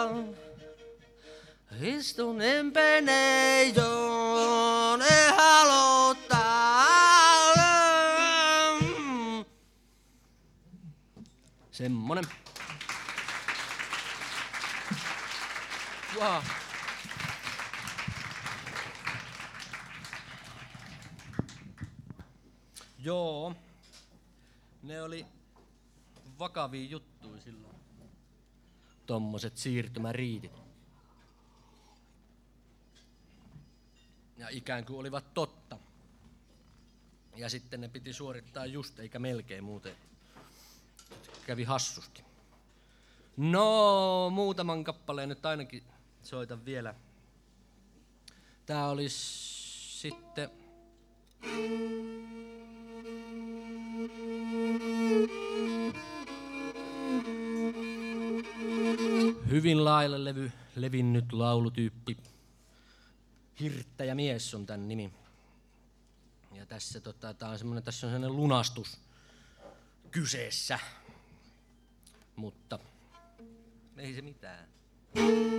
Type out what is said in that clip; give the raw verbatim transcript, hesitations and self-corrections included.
istun empeneitoon e halottaa. Semmonen. Wow. Joo, ne oli vakavia juttuja silloin, tommoset siirtymäriitit. Ja ikään kuin olivat totta. Ja sitten ne piti suorittaa just eikä melkein, muuten kävi hassusti. No, muutaman kappaleen nyt ainakin soitan vielä. Tää olisi sitten... hyvin laajalle levy, levinnyt laulutyyppi. Hirttäjämies on tän nimi. Ja tässä, tota, tää on semmonen, tässä on semmonen lunastus kyseessä. Mutta ei se mitään.